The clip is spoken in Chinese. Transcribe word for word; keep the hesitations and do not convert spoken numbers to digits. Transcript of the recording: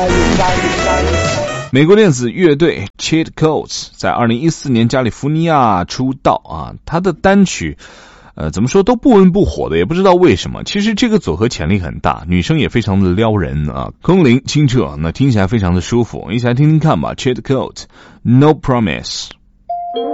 美国电子乐队 Cheat Codes 在二零一四年加利福尼亚出道啊，他的单曲呃，怎么说都不温不火的，也不知道为什么。其实这个组合潜力很大，女生也非常的撩人啊，空灵清澈，那听起来非常的舒服。一起来听听看吧 Cheat Codes No Promise。